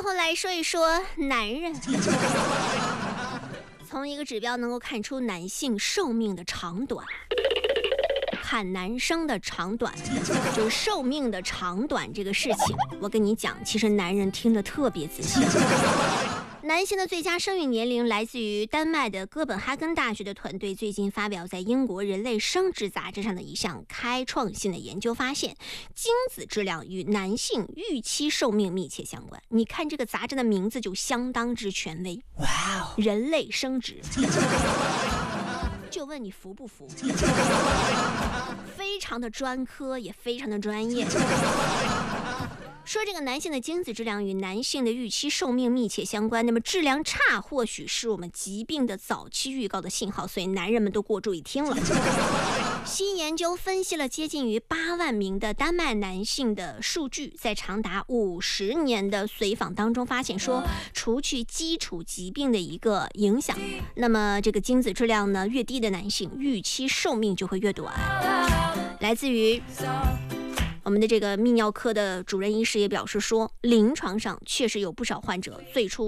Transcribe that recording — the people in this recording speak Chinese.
后来说一说男人。从一个指标能够看出男性寿命的长短，看男生的长短，就是寿命的长短这个事情。我跟你讲，其实男人听得特别仔细。男性的最佳生育年龄来自于丹麦的哥本哈根大学的团队最近发表在英国人类生殖杂志上的一项开创性的研究，发现精子质量与男性预期寿命密切相关。你看这个杂志的名字就相当之权威，哇，人类生殖。就问你服不服？非常的专科，也非常的专业。说这个男性的精子质量与男性的预期寿命密切相关，那么质量差或许是我们疾病的早期预告的信号，所以男人们都过注意听了。新研究分析了接近于8万名的丹麦男性的数据，在长达50年的随访当中发现说，除去基础疾病的一个影响，那么这个精子质量呢越低的男性，预期寿命就会越短。来自于我们的这个泌尿科的主任医师也表示说，临床上确实有不少患者最初